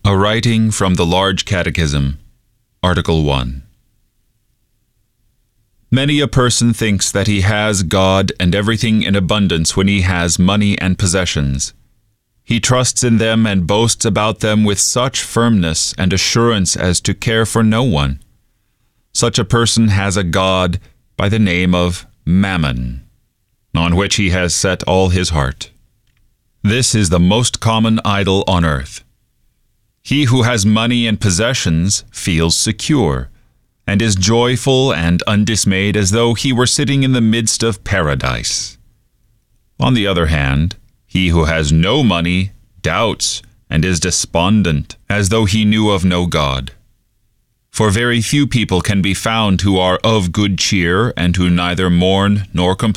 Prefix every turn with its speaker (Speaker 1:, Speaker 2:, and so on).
Speaker 1: A writing from the Large Catechism, Article 1. Many a person thinks that he has God and everything in abundance when he has money and possessions. He trusts in them and boasts about them with such firmness and assurance as to care for no one. Such a person has a God by the name of Mammon, on which he has set all his heart. This is the most common idol on earth. He who has money and possessions feels secure, and is joyful and undismayed as though he were sitting in the midst of paradise. On the other hand, he who has no money doubts and is despondent, as though he knew of no God. For very few people can be found who are of good cheer and who neither mourn nor complain.